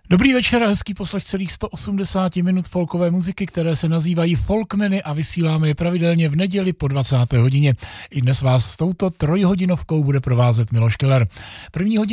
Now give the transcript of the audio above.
Dobrý večer a hezký poslech celých 180 minut folkové muziky, které se nazývají Folkmeny a vysíláme je pravidelně v neděli po 20. hodině. I dnes vás s touto trojhodinovkou bude provázet Miloš Keller. První hodinu